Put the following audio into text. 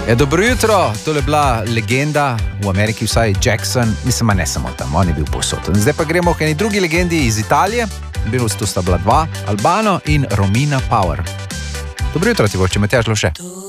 Dobro jutro, to je bila legenda, v Ameriki vsaj Jackson, mislim, ne samo tam, on je bil povsod. Zdaj pa gremo k eni drugi legendi iz Italije, to sta bila dva, Albano in Romina Power. Dobro jutro ti bo, če Matjaž Lovše.